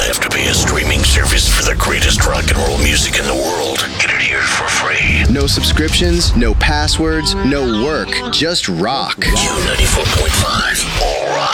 have to pay a streaming service for the greatest rock and roll music in the world. Get it here for free. No subscriptions, no passwords, no work, just rock. Q94.5, all rock.